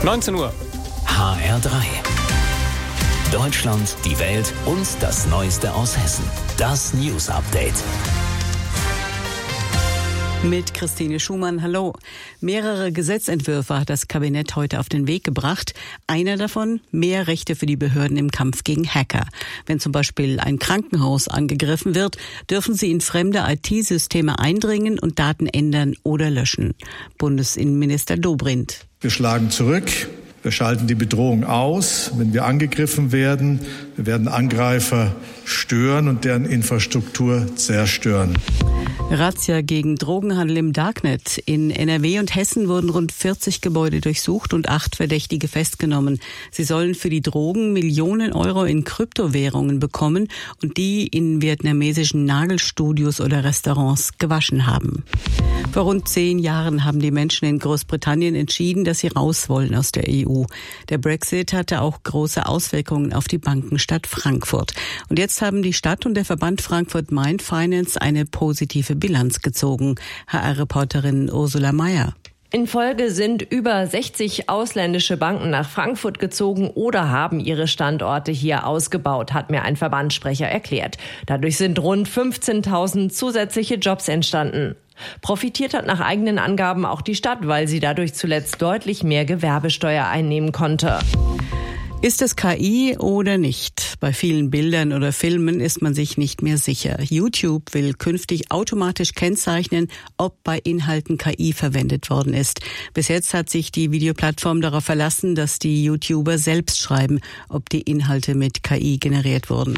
19 Uhr. HR3. Deutschland, die Welt und das Neueste aus Hessen. Das News Update. Mit Christine Schumann, hallo. Mehrere Gesetzentwürfe hat das Kabinett heute auf den Weg gebracht. Einer davon, mehr Rechte für die Behörden im Kampf gegen Hacker. Wenn zum Beispiel ein Krankenhaus angegriffen wird, dürfen sie in fremde IT-Systeme eindringen und Daten ändern oder löschen. Bundesinnenminister Dobrindt. Wir schlagen zurück. Wir schalten die Bedrohung aus, wenn wir angegriffen werden. Wir werden Angreifer stören und deren Infrastruktur zerstören. Razzia gegen Drogenhandel im Darknet. In NRW und Hessen wurden rund 40 Gebäude durchsucht und 8 Verdächtige festgenommen. Sie sollen für die Drogen Millionen Euro in Kryptowährungen bekommen und die in vietnamesischen Nagelstudios oder Restaurants gewaschen haben. Vor rund 10 Jahren haben die Menschen in Großbritannien entschieden, dass sie raus wollen aus der EU. Der Brexit hatte auch große Auswirkungen auf die Bankenstadt Frankfurt. Und jetzt haben die Stadt und der Verband Frankfurt-Main Finance eine positive Bilanz gezogen. HR-Reporterin Ursula Meyer. In Folge sind über 60 ausländische Banken nach Frankfurt gezogen oder haben ihre Standorte hier ausgebaut, hat mir ein Verbandssprecher erklärt. Dadurch sind rund 15.000 zusätzliche Jobs entstanden. Profitiert hat nach eigenen Angaben auch die Stadt, weil sie dadurch zuletzt deutlich mehr Gewerbesteuer einnehmen konnte. Ist es KI oder nicht? Bei vielen Bildern oder Filmen ist man sich nicht mehr sicher. YouTube will künftig automatisch kennzeichnen, ob bei Inhalten KI verwendet worden ist. Bis jetzt hat sich die Videoplattform darauf verlassen, dass die YouTuber selbst schreiben, ob die Inhalte mit KI generiert wurden.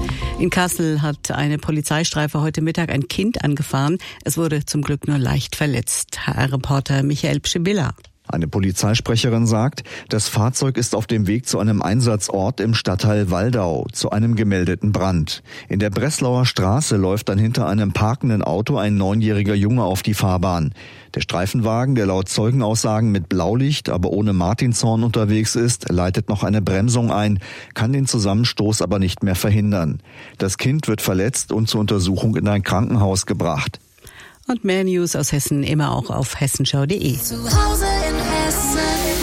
In Kassel hat eine Polizeistreife heute Mittag ein Kind angefahren. Es wurde zum Glück nur leicht verletzt. HR-Reporter Michael Pschibilla. Eine Polizeisprecherin sagt, das Fahrzeug ist auf dem Weg zu einem Einsatzort im Stadtteil Waldau, zu einem gemeldeten Brand. In der Breslauer Straße läuft dann hinter einem parkenden Auto ein 9-jähriger Junge auf die Fahrbahn. Der Streifenwagen, der laut Zeugenaussagen mit Blaulicht, aber ohne Martinshorn unterwegs ist, leitet noch eine Bremsung ein, kann den Zusammenstoß aber nicht mehr verhindern. Das Kind wird verletzt und zur Untersuchung in ein Krankenhaus gebracht. Und mehr News aus Hessen immer auch auf hessenschau.de. Zuhause in Hessen.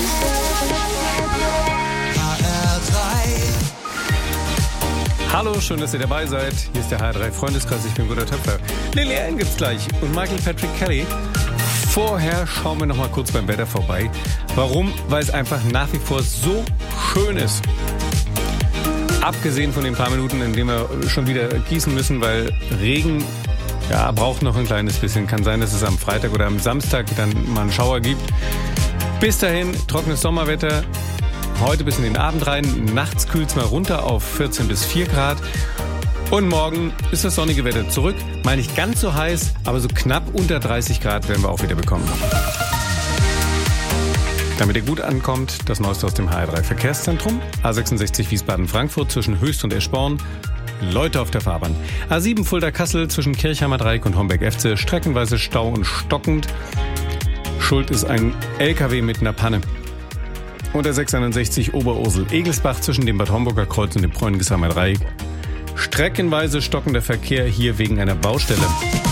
Hallo, schön, dass ihr dabei seid. Hier ist der HR3 Freundeskreis, ich bin Gunnar Töpfer. Lily Allen gibt's gleich und Michael Patrick Kelly. Vorher schauen wir noch mal kurz beim Wetter vorbei. Warum? Weil es einfach nach wie vor so schön ist. Abgesehen von den paar Minuten, in denen wir schon wieder gießen müssen, weil Regen braucht noch ein kleines bisschen. Kann sein, dass es am Freitag oder am Samstag dann mal einen Schauer gibt. Bis dahin trockenes Sommerwetter. Heute bis in den Abend rein. Nachts kühlt es mal runter auf 14 bis 4 Grad. Und morgen ist das sonnige Wetter zurück. Mal nicht ganz so heiß, aber so knapp unter 30 Grad werden wir auch wieder bekommen. Damit ihr gut ankommt, das Neueste aus dem HR3 Verkehrszentrum. A66 Wiesbaden-Frankfurt zwischen Höchst und Eschborn. Leute auf der Fahrbahn. A7 Fulda-Kassel zwischen Kirchheimer Dreieck und Homberg-Efze. Streckenweise Stau und stockend. Schuld ist ein LKW mit einer Panne. Und der 661 Oberursel-Egelsbach zwischen dem Bad Homburger Kreuz und dem Bräunigesheimer Dreieck. Streckenweise stockender Verkehr hier wegen einer Baustelle.